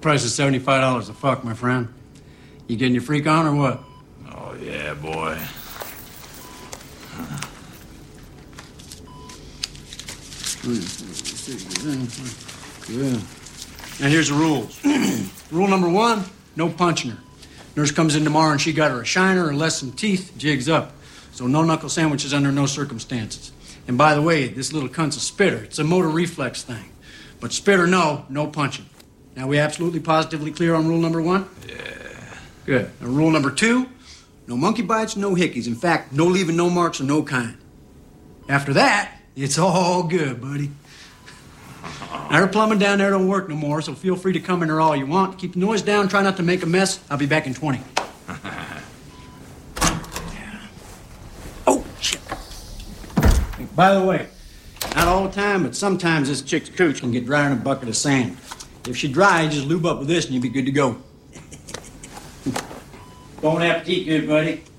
price is $75 a fuck, my friend. You getting your freak on or what? Oh, yeah, boy. Good. Now, here's the rules. Rule number 1, no punching her. Nurse comes in tomorrow and she got her a shiner or less some teeth, jig's up. So no knuckle sandwiches under no circumstances. And by the way, this little cunt's a spitter. It's a motor reflex thing. But spitter, no punching. Now, we absolutely positively clear on rule number 1? Yeah. Good. Now, rule number 2, no monkey bites, no hickeys. In fact, no leaving no marks of no kind. After that, it's all good, buddy. Now, her plumbing down there don't work no more, so feel free to come in there all you want. Keep the noise down, try not to make a mess. I'll be back in 20. Oh, shit. Hey, by the way, not all the time, but sometimes this chick's cooch can get drier than a bucket of sand. If she dries, just lube up with this and you'll be good to go. Bon appetit, good buddy.